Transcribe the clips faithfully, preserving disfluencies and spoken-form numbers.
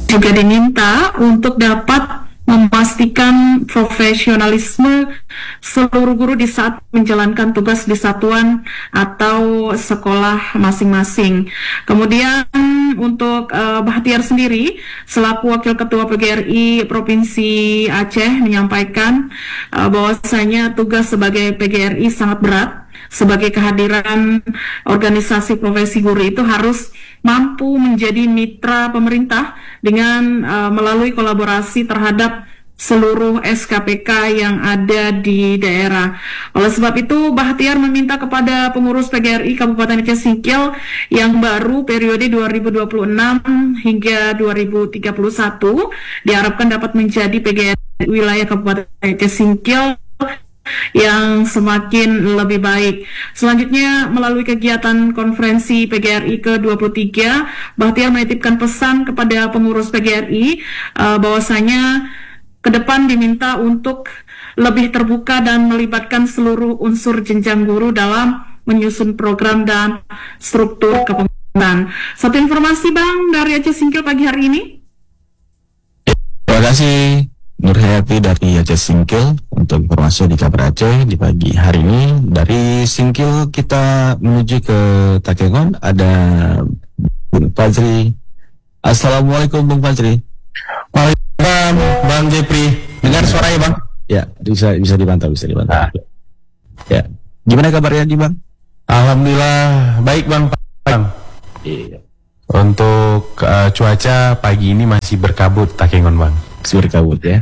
juga diminta untuk dapat memastikan profesionalisme seluruh guru di saat menjalankan tugas di satuan atau sekolah masing-masing. Kemudian untuk uh, Bahtiar sendiri selaku Wakil Ketua P G R I Provinsi Aceh menyampaikan uh, bahwasanya tugas sebagai P G R I sangat berat. Sebagai kehadiran organisasi profesi guru itu harus mampu menjadi mitra pemerintah dengan uh, melalui kolaborasi terhadap seluruh S K P K yang ada di daerah. Oleh sebab itu, Bahtiar meminta kepada pengurus P G R I Kabupaten Aceh Singkil yang baru periode dua ribu dua puluh enam hingga dua ribu tiga puluh satu diharapkan dapat menjadi P G R I wilayah Kabupaten Aceh Singkil yang semakin lebih baik. Selanjutnya, melalui kegiatan konferensi P G R I ke dua puluh tiga, Bahtiar menitipkan pesan kepada pengurus P G R I uh, bahwasanya ke depan diminta untuk lebih terbuka dan melibatkan seluruh unsur jenjang guru dalam menyusun program dan struktur kepemimpinan. Satu informasi Bang dari Aceh Singkil pagi hari ini. Terima kasih Nur Hayati dari Aceh Singkil untuk informasi di kabar Aceh di pagi hari ini. Dari Singkil kita menuju ke Takengon, ada Bung Fajri. Assalamualaikum Bung Fajri. Waalaikumsalam Bang Jepri. Dengar suaranya Bang? Ya, bisa bisa dipantau, bisa dipantau. Nah. Ya, gimana kabarnya di Bang? Alhamdulillah baik Bang. Bang. Iya. Untuk uh, cuaca pagi ini masih berkabut Takengon Bang. Berkabut ya.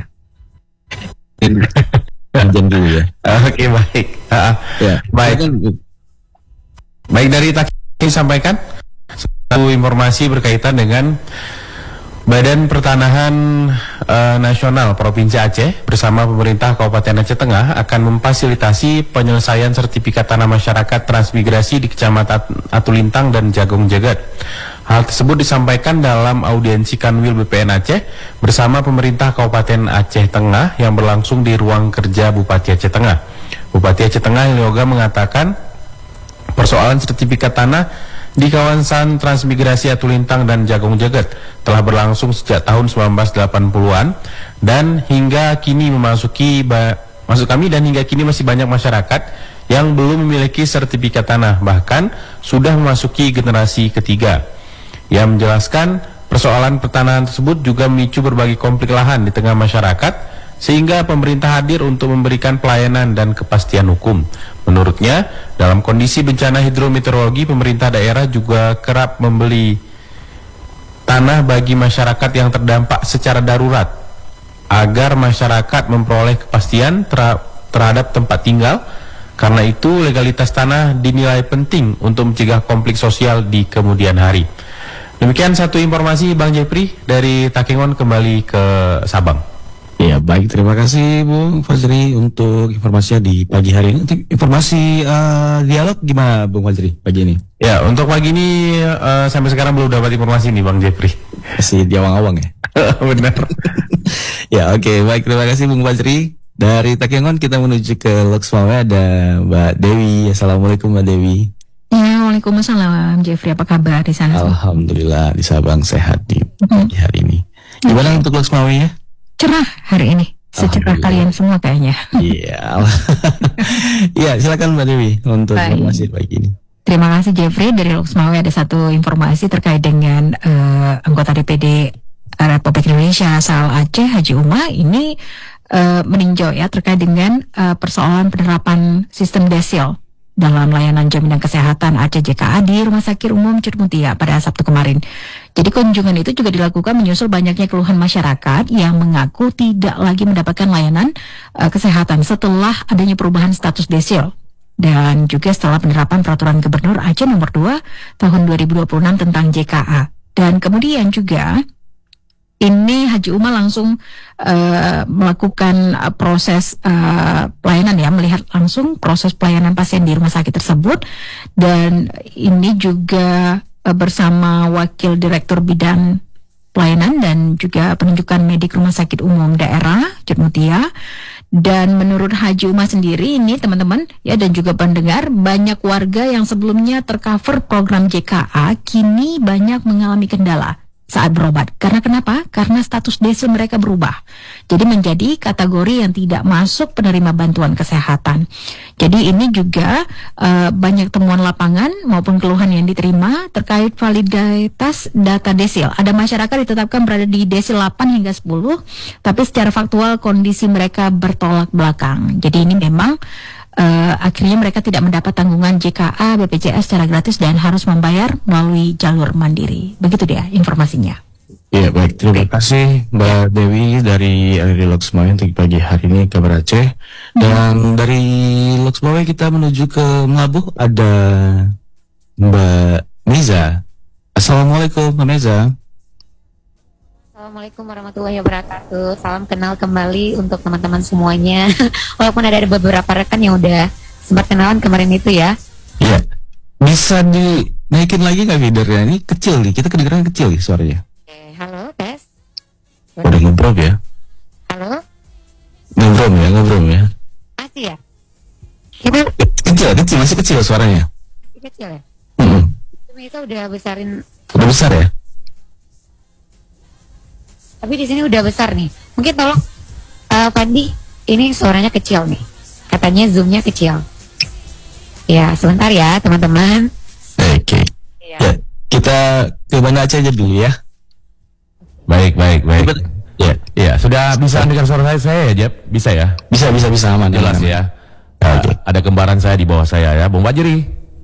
Hujan dulu ya. Oke okay, baik. Uh, ya. Baik. Baik dari Takengon sampaikan satu informasi berkaitan dengan Badan Pertanahan uh, Nasional Provinsi Aceh bersama pemerintah Kabupaten Aceh Tengah akan memfasilitasi penyelesaian sertifikat tanah masyarakat transmigrasi di Kecamatan Atulintang dan Jagong Jagat. Hal tersebut disampaikan dalam audiensi Kanwil B P N Aceh bersama pemerintah Kabupaten Aceh Tengah yang berlangsung di ruang kerja Bupati Aceh Tengah. Bupati Aceh Tengah Yoga mengatakan persoalan sertifikat tanah di kawasan transmigrasi Atulintang dan Jagong Jagat telah berlangsung sejak tahun seribu sembilan ratus delapan puluhan dan hingga kini memasuki maksud kami dan hingga kini masih banyak masyarakat yang belum memiliki sertifikat tanah, bahkan sudah memasuki generasi ketiga. Ia menjelaskan persoalan pertanahan tersebut juga memicu berbagai konflik lahan di tengah masyarakat sehingga pemerintah hadir untuk memberikan pelayanan dan kepastian hukum. Menurutnya, dalam kondisi bencana hidrometeorologi, pemerintah daerah juga kerap membeli tanah bagi masyarakat yang terdampak secara darurat agar masyarakat memperoleh kepastian terhadap tempat tinggal. Karena itu, legalitas tanah dinilai penting untuk mencegah konflik sosial di kemudian hari. Demikian satu informasi Bang Jepri dari Takengon kembali ke Sabang. Ya baik, terima kasih Bung Fajri untuk informasinya di pagi hari ini. Untuk informasi uh, dialog gimana Bung Fajri pagi ini? Ya untuk pagi ini uh, sampai sekarang belum dapat informasi nih Bang Jepri. Masih di awang-awang ya? Benar. Ya oke okay, baik, terima kasih Bung Fajri. Dari Takengon kita menuju ke Loksmawe, ada Mbak Dewi. Assalamualaikum Mbak Dewi. Ya, waalaikumsalam Jeffrey, apa kabar di sana? Alhamdulillah di Sabang sehat di mm-hmm. hari ini. Gimana mm-hmm. untuk Loksmawe ya? Cerah hari ini, secerah kalian semua kayaknya. Iya. Iya, silakan Mbak Dewi untuk Baik. informasi pagi ini. Terima kasih Jeffrey. Dari Loksmawe ada satu informasi terkait dengan uh, anggota D P D Republik Indonesia asal Aceh, Haji Uma ini uh, meninjau ya terkait dengan uh, persoalan penerapan sistem desil dalam layanan jaminan kesehatan Aceh J K A di Rumah Sakit Umum Cudmutia pada Sabtu kemarin. Jadi kunjungan itu juga dilakukan menyusul banyaknya keluhan masyarakat yang mengaku tidak lagi mendapatkan layanan uh, kesehatan setelah adanya perubahan status desil dan juga setelah penerapan peraturan Gubernur Aceh nomor dua tahun dua ribu dua puluh enam tentang J K A. Dan kemudian juga ini Haji Uma langsung uh, melakukan uh, proses uh, pelayanan ya, melihat langsung proses pelayanan pasien di rumah sakit tersebut. Dan ini juga uh, bersama Wakil Direktur Bidang Pelayanan dan juga Penunjukan Medik Rumah Sakit Umum Daerah Cudmutia. Dan menurut Haji Uma sendiri ini teman-teman ya dan juga pendengar, banyak warga yang sebelumnya tercover program J K A kini banyak mengalami kendala saat berobat. Karena kenapa? Karena status desil mereka berubah. Jadi menjadi kategori yang tidak masuk penerima bantuan kesehatan. Jadi ini juga uh, banyak temuan lapangan maupun keluhan yang diterima terkait validitas data desil. Ada masyarakat ditetapkan berada di desil delapan hingga sepuluh, tapi secara faktual kondisi mereka bertolak belakang. Jadi ini memang Uh, akhirnya mereka tidak mendapat tanggungan J K A, B P J S secara gratis dan harus membayar melalui jalur mandiri. Begitu dia informasinya. Iya, baik. Terima kasih Mbak Dewi dari R R I Loksmawe untuk pagi hari ini kabar Aceh. Dan dari Loksmawe kita menuju ke Melabuh, ada Mbak Meza. Assalamualaikum Mbak Meza. Assalamualaikum warahmatullahi wabarakatuh. Salam kenal kembali untuk teman-teman semuanya. Walaupun ada beberapa rekan yang udah sempat kenalan kemarin itu ya. Iya. Bisa dinaikin lagi nggak feedernya? Ini kecil nih. Kita kedengeran kecil nih suaranya. Oke, halo tes. Udah ngobrol ya? Halo. Ngobrol ya, ngobrol ya. Masih ya? Kita Kecil, kecil masih kecil suaranya. masih kecil ya. Mm-mm. Kita udah besarin. Udah besar ya? Tapi di sini udah besar nih. Mungkin tolong uh, Pandi, ini suaranya kecil nih. Katanya zoomnya kecil. Ya, sebentar ya teman-teman. Oke. Iya. Ya, kita ke Banda Aceh aja dulu ya. Baik, baik, baik. Ya, Ya, sudah bisa dengar suara saya, saya ya, Jeb? Bisa ya? bisa bisa bisa aman. Jelas aman. ya. Ya, oke. Uh, ada kembaran saya di bawah saya ya, Bung Bajiri.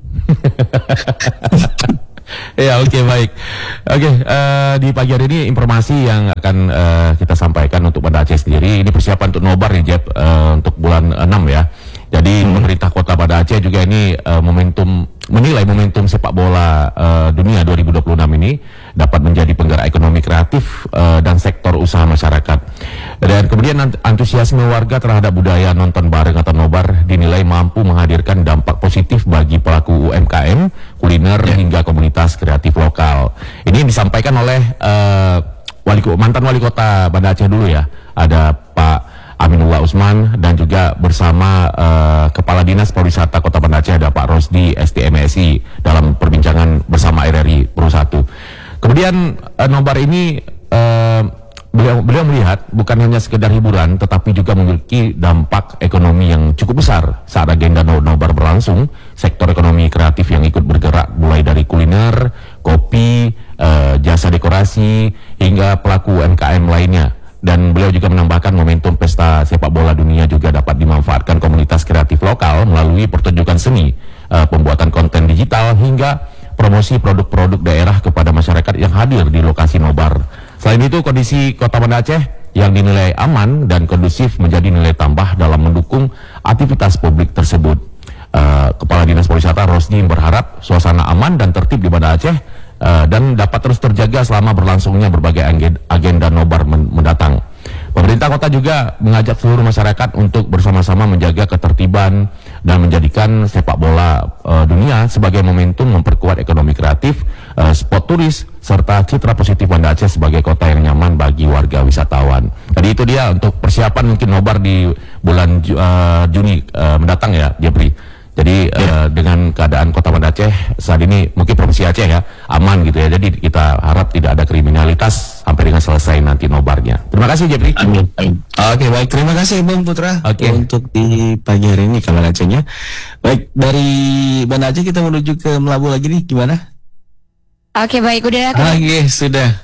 Ya, oke, baik. Oke, eh, di pagi hari ini informasi yang akan eh, kita sampaikan untuk Banda Aceh sendiri, ini persiapan untuk nobar nih, Jeb, eh, untuk bulan enam ya. Jadi pemerintah Kota Banda Aceh juga ini eh, momentum menilai momentum sepak bola eh, dunia dua ribu dua puluh enam ini dapat menjadi penggerak ekonomi kreatif eh, dan sektor usaha masyarakat. Dan kemudian ant- antusiasme warga terhadap budaya nonton bareng atau nobar dinilai mampu menghadirkan dampak positif bagi pelaku U M K M, kuliner hingga komunitas kreatif lokal. Ini disampaikan oleh eh, wali mantan wali kota Banda Aceh dulu ya. Ada Pak Aminullah Usman dan juga bersama uh, Kepala Dinas Pariwisata Kota Banda Aceh ada Pak Rosdi S T M S I dalam perbincangan bersama R R I Pro satu. Kemudian uh, nobar ini uh, beliau, beliau melihat bukan hanya sekedar hiburan tetapi juga memiliki dampak ekonomi yang cukup besar saat agenda no- nobar berlangsung. Sektor ekonomi kreatif yang ikut bergerak mulai dari kuliner, kopi, uh, jasa dekorasi hingga pelaku U M K M lainnya. Dan beliau juga menambahkan momentum pesta sepak bola dunia juga dapat dimanfaatkan komunitas kreatif lokal melalui pertunjukan seni, uh, pembuatan konten digital hingga promosi produk-produk daerah kepada masyarakat yang hadir di lokasi nobar. Selain itu, kondisi Kota Banda Aceh yang dinilai aman dan kondusif menjadi nilai tambah dalam mendukung aktivitas publik tersebut. Uh, Kepala Dinas Pariwisata Rosdi berharap suasana aman dan tertib di Banda Aceh Uh, dan dapat terus terjaga selama berlangsungnya berbagai agenda, agenda nobar men mendatang. Pemerintah kota juga mengajak seluruh masyarakat untuk bersama-sama menjaga ketertiban dan menjadikan sepak bola uh, dunia sebagai momentum memperkuat ekonomi kreatif, uh, spot turis, serta citra positif Banda Aceh sebagai kota yang nyaman bagi warga wisatawan. Jadi itu dia untuk persiapan mungkin nobar di bulan uh, Juni uh, mendatang ya, Jepri. Jadi yeah. uh, dengan keadaan Kota Banda Aceh saat ini mungkin Provinsi Aceh ya aman gitu ya. Jadi kita harap tidak ada kriminalitas sampai dengan selesai nanti nobarnya. Terima kasih Jepri. Amin. Amin. Oke, baik, terima kasih Bung Putra Oke. untuk di pagi hari ini kabar Acehnya. Baik, dari Banda Aceh kita menuju ke Melabu lagi nih, gimana? Oke, baik udah. Oke, sudah.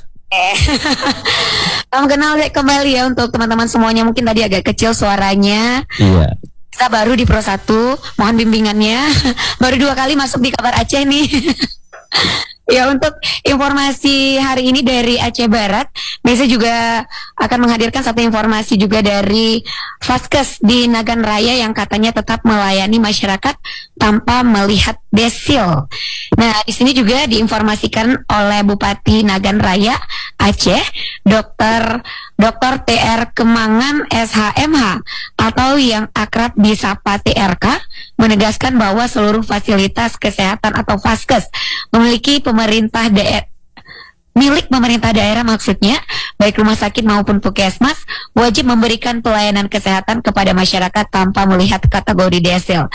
Salam kenal kembali ya untuk teman-teman semuanya. Mungkin tadi agak kecil suaranya. Iya. Kita baru di Pro satu, mohon bimbingannya. Baru dua kali masuk di kabar Aceh nih. Ya, untuk informasi hari ini dari Aceh Barat, Mesa juga akan menghadirkan satu informasi juga dari Vaskes di Nagan Raya yang katanya tetap melayani masyarakat tanpa melihat desil. Nah, di sini juga diinformasikan oleh Bupati Nagan Raya Aceh, Dokter Dokter T R Kemangan S H M H atau yang akrab disapa T R K, menegaskan bahwa seluruh fasilitas kesehatan atau Vaskes memiliki pemerintah daerah milik pemerintah daerah maksudnya, baik rumah sakit maupun puskesmas wajib memberikan pelayanan kesehatan kepada masyarakat tanpa melihat kategori desil.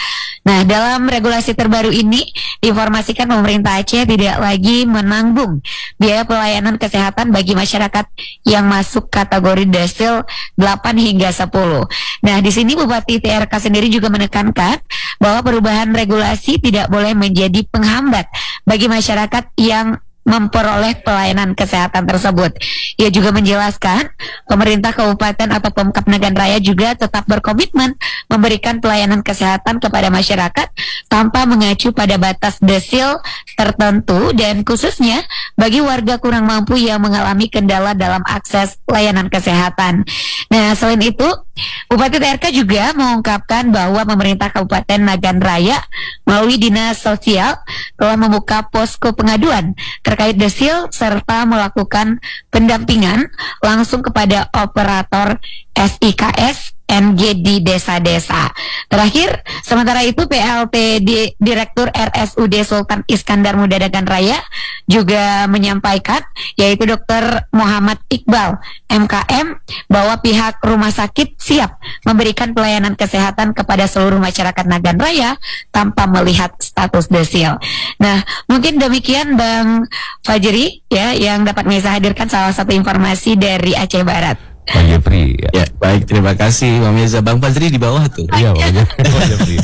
Nah, dalam regulasi terbaru ini diinformasikan pemerintah Aceh tidak lagi menanggung biaya pelayanan kesehatan bagi masyarakat yang masuk kategori desil delapan hingga sepuluh. Nah, di sini Bupati T R K sendiri juga menekankan bahwa perubahan regulasi tidak boleh menjadi penghambat bagi masyarakat yang memperoleh pelayanan kesehatan tersebut. Ia juga menjelaskan pemerintah kabupaten atau Pemkab Nagan Raya juga tetap berkomitmen memberikan pelayanan kesehatan kepada masyarakat tanpa mengacu pada batas desil tertentu dan khususnya bagi warga kurang mampu yang mengalami kendala dalam akses layanan kesehatan. Nah, selain itu Bupati T R K juga mengungkapkan bahwa pemerintah Kabupaten Nagan Raya melalui Dinas Sosial telah membuka posko pengaduan terkait desil serta melakukan pendampingan langsung kepada operator S I K S N G di desa-desa. Terakhir, sementara itu P L T di Direktur R S U D Sultan Iskandar Muda Nagan Raya juga menyampaikan, yaitu Dokter Muhammad Iqbal M K M, bahwa pihak rumah sakit siap memberikan pelayanan kesehatan kepada seluruh masyarakat Nagan Raya tanpa melihat status desil. Nah, mungkin demikian Bang Fajri ya yang dapat saya hadirkan salah satu informasi dari Aceh Barat. Pak Jepri. Ya. Ya, baik, terima kasih Mbak Meza. Bang Fajri di bawah tuh. Iya, Pak Jepri. Pak Jepri.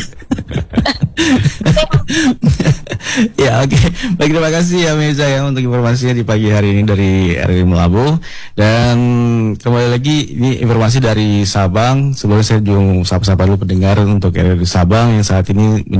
Ya, oke. Baik, terima kasih ya Meza ya untuk informasinya di pagi hari ini dari R W Melabu. Dan kembali lagi ini informasi dari Sabang. Sebelumnya saya juga sapa-sapa dulu pendengar untuk R W Sabang yang saat ini